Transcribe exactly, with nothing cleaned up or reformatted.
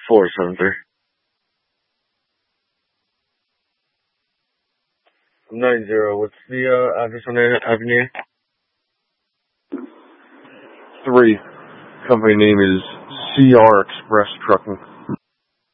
four seven three. Nine zero. What's the uh, address on the avenue? Three. Company name is C R Express Trucking.